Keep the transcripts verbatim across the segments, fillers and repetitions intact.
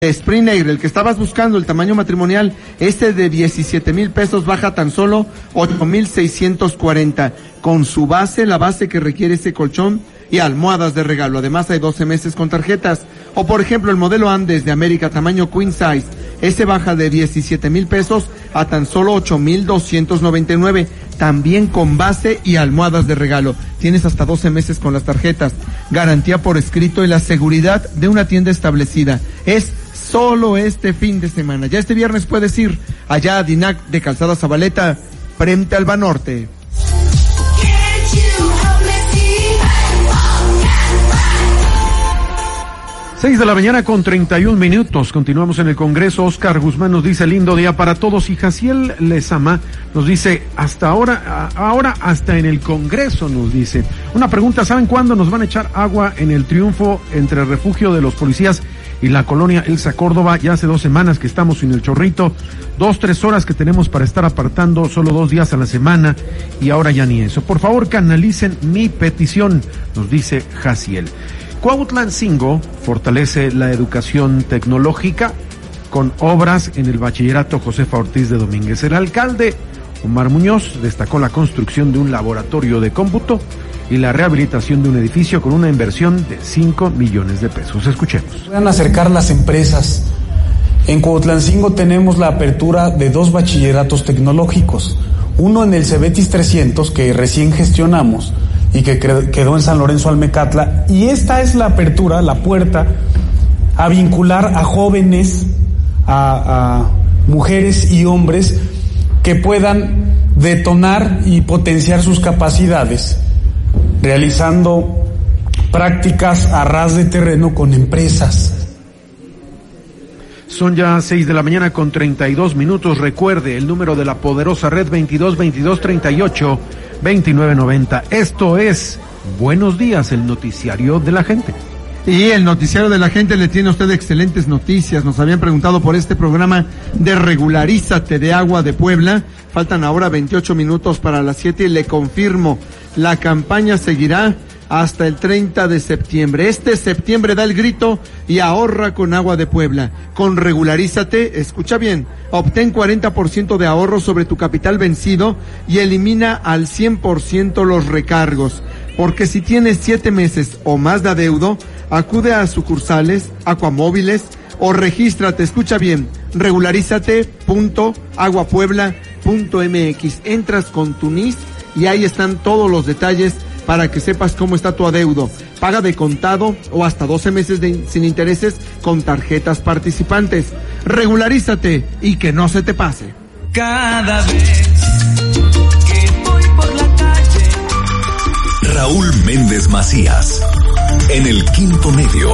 Spring Air, el que estabas buscando, el tamaño matrimonial, este de diecisiete mil pesos baja tan solo ocho mil seiscientos cuarenta, con su base, la base que requiere ese colchón y almohadas de regalo. Además hay doce meses con tarjetas. O por ejemplo el modelo Andes de América, tamaño Queen Size, ese baja de diecisiete mil pesos a tan solo ocho mil doscientos noventa y nueve, también con base y almohadas de regalo. Tienes hasta doce meses con las tarjetas, garantía por escrito y la seguridad de una tienda establecida. Es solo este fin de semana. Ya este viernes puedes ir allá a Dinac de Calzada Zabaleta, frente al Banorte. Seis de la mañana con treinta y un minutos. Continuamos en el Congreso. Oscar Guzmán nos dice lindo día para todos. Y Jaciel Lezama nos dice hasta ahora, ahora hasta en el Congreso nos dice. Una pregunta, ¿saben cuándo nos van a echar agua en el Triunfo entre el refugio de los policías y la colonia Elsa Córdoba? Ya hace dos semanas que estamos sin el chorrito, dos, tres horas que tenemos para estar apartando, solo dos días a la semana, y ahora ya ni eso. Por favor, canalicen mi petición, nos dice Jaciel. Cuautlancingo fortalece la educación tecnológica con obras en el bachillerato Josefa Ortiz de Domínguez. El alcalde Omar Muñoz destacó la construcción de un laboratorio de cómputo y la rehabilitación de un edificio con una inversión de cinco millones de pesos. Escuchemos. Puedan acercar las empresas. En Cuautlancingo tenemos la apertura de dos bachilleratos tecnológicos. Uno en el Cebetis trescientos, que recién gestionamos y que quedó en San Lorenzo Almecatla. Y esta es la apertura, la puerta, a vincular a jóvenes, a, a mujeres y hombres que puedan detonar y potenciar sus capacidades, realizando prácticas a ras de terreno con empresas. Son ya seis de la mañana con treinta y dos minutos. Recuerde el número de la poderosa red veintidós veintidós treinta y ocho veintinueve noventa. Esto es Buenos Días, el noticiario de la gente. Y el noticiario de la gente le tiene a usted excelentes noticias. Nos habían preguntado por este programa de Regularízate de Agua de Puebla. Faltan ahora veintiocho minutos para las siete y le confirmo, la campaña seguirá hasta el treinta de septiembre. Este septiembre da el grito y ahorra con Agua de Puebla. Con Regularízate, escucha bien, obtén cuarenta por ciento de ahorro sobre tu capital vencido y elimina al cien por ciento los recargos. Porque si tienes siete meses o más de adeudo, acude a sucursales, Acuamóviles o regístrate, escucha bien, regularízate punto aguapuebla punto m x. Entras con tu N I S y ahí están todos los detalles para que sepas cómo está tu adeudo. Paga de contado o hasta doce meses de, sin intereses con tarjetas participantes. Regularízate y que no se te pase. Cada vez que voy por la calle. Raúl Méndez Macías, en el Quinto Medio.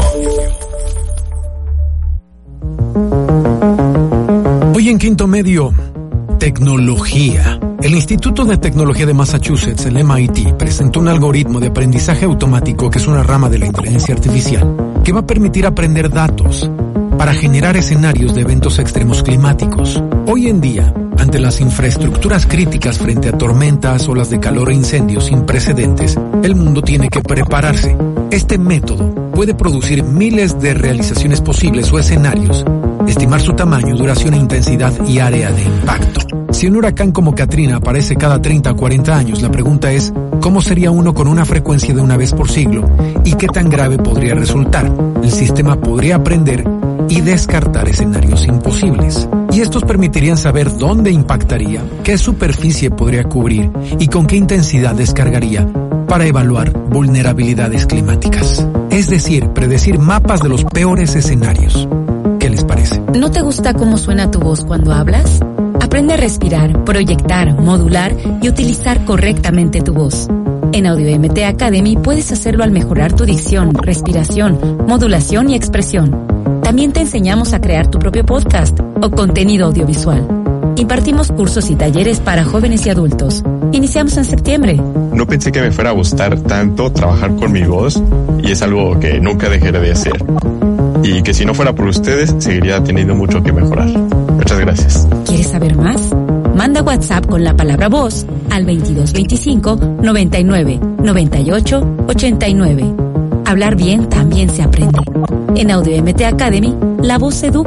Hoy en Quinto Medio, tecnología. El Instituto de Tecnología de Massachusetts, el M I T, presentó un algoritmo de aprendizaje automático que es una rama de la inteligencia artificial que va a permitir aprender datos para generar escenarios de eventos extremos climáticos. Hoy en día, ante las infraestructuras críticas frente a tormentas, olas de calor e incendios sin precedentes, el mundo tiene que prepararse. Este método puede producir miles de realizaciones posibles o escenarios, estimar su tamaño, duración e intensidad y área de impacto. Si un huracán como Katrina aparece cada treinta o cuarenta años, la pregunta es, ¿cómo sería uno con una frecuencia de una vez por siglo? ¿Y qué tan grave podría resultar? El sistema podría aprender y descartar escenarios imposibles. Y estos permitirían saber dónde impactaría, qué superficie podría cubrir y con qué intensidad descargaría para evaluar vulnerabilidades climáticas. Es decir, predecir mapas de los peores escenarios. ¿Qué les parece? ¿No te gusta cómo suena tu voz cuando hablas? Aprende a respirar, proyectar, modular y utilizar correctamente tu voz. En Audio M T Academy puedes hacerlo al mejorar tu dicción, respiración, modulación y expresión. También te enseñamos a crear tu propio podcast o contenido audiovisual. Impartimos cursos y talleres para jóvenes y adultos. Iniciamos en septiembre. No pensé que me fuera a gustar tanto trabajar con mi voz y es algo que nunca dejaré de hacer. Y que si no fuera por ustedes, seguiría teniendo mucho que mejorar. Muchas gracias. ¿Quieres saber más? Manda WhatsApp con la palabra voz al veintidós veinticinco noventa y nueve noventa y ocho ochenta y nueve. Hablar bien también se aprende. En Audio M T Academy, la voz educa.